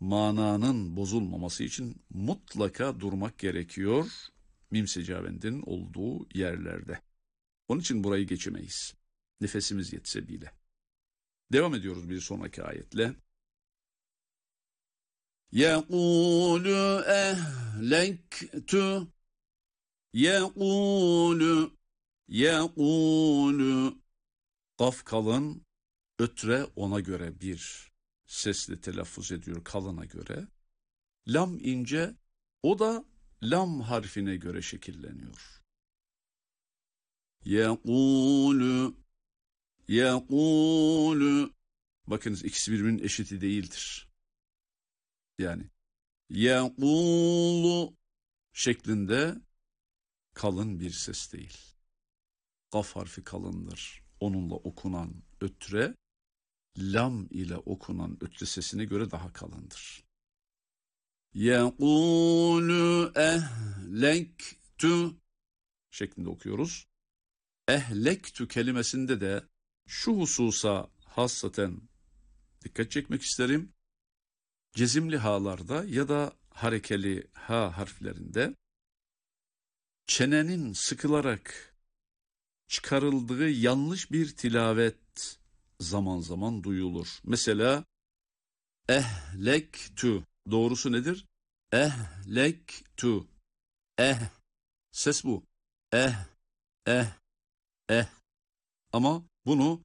mananın bozulmaması için mutlaka durmak gerekiyor mim secavendinin olduğu yerlerde. Onun için burayı geçemeyiz. Nefesimiz yetse bile. Devam ediyoruz bir sonraki ayetle. يَقُولُ اَهْلَكْتُ يَقُولُ Kaf kalın, ötre ona göre bir sesle telaffuz ediyor kalına göre. Lam ince, o da lam harfine göre şekilleniyor. يَقُولُ Bakınız ikisi birbirinin eşiti değildir. Yani يَقُولُ şeklinde kalın bir ses değil. Kaf harfi kalındır. Onunla okunan ötre, lam ile okunan ötre sesine göre daha kalındır. يَقُولُ اَهْلَكْتُ şeklinde okuyoruz. Ehlektu kelimesinde de şu hususa hassaten dikkat çekmek isterim. Cezimli ha'larda ya da harekeli ha harflerinde çenenin sıkılarak çıkarıldığı yanlış bir tilavet zaman zaman duyulur. Mesela ehlektu doğrusu nedir? Ehlektu. Ses bu. Eh. Ama bunu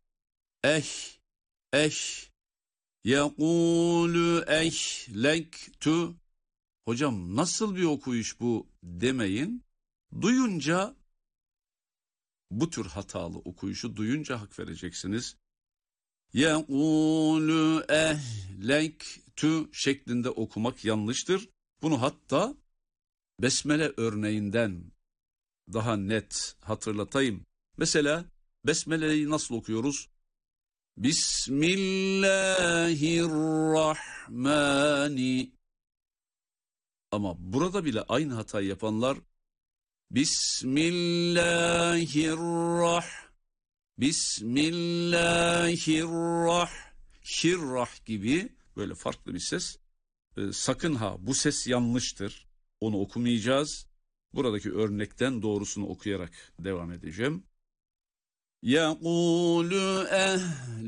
yekulu ehlektu. Hocam nasıl bir okuyuş bu demeyin. Duyunca bu tür hatalı okuyuşu duyunca hak vereceksiniz. Yekulu ehlektu şeklinde okumak yanlıştır. Bunu hatta besmele örneğinden daha net hatırlatayım. Mesela besmeleyi nasıl okuyoruz? Bismillahirrahmani. Ama burada bile aynı hatayı yapanlar Bismillahirrah gibi böyle farklı bir ses. Sakın ha bu ses yanlıştır. Onu okumayacağız. Buradaki örnekten doğrusunu okuyarak devam edeceğim. يَقُولُ